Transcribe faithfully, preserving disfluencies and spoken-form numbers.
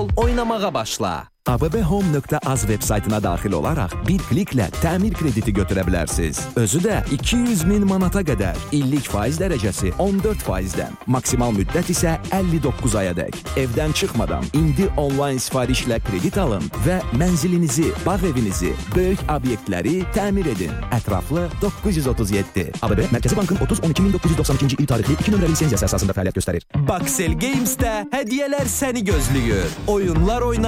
ol, oynamağa başla. A B B home nöqtə az veb saytına daxil olaraq bir kliklə təmir krediti götürə bilərsiniz. Özü də iki yüz min manata qədər, illik faiz dərəcəsi on dörd faizdən, maksimal müddət isə əlli doqquz ayadək. Evdən çıxmadan indi onlayn sifarişlə kredit alın və mənzilinizi, bağ evinizi, böyük obyektləri təmir edin. Ətraflı doqquz yüz otuz yeddi. A B B Mərkəzi Bankın otuz on iki min doqquz yüz doxsan ikinci il tarixli iki nömrəli lisenziyası əsasında fəaliyyət göstərir. Baxel Games-də hədiyyələr səni gözləyir. Oyunlar oyna.